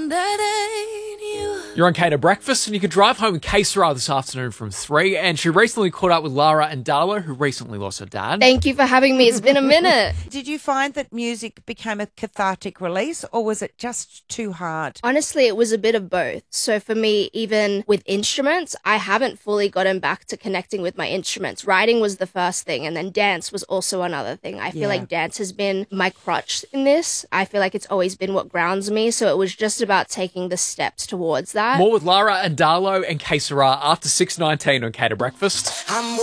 that ain't you. You're on Cater Breakfast, and you can drive home with Kay Sarah this afternoon from 3, and she recently caught up with Lara and Darlo, who recently lost her dad. Thank you for having me. It's been a minute. Did you find that music became a cathartic release, or was it just too hard? Honestly, it was a bit of both. So for me, even with instruments, I haven't fully gotten back to connecting with my instruments. Writing was the first thing, and then dance was also another thing. I feel like dance has been my crutch in this. I feel like it's always been what grounds me, so it was just about taking the steps towards that. More with Lara and Darlo and Kay Sarah after 6:19 on Cater Breakfast.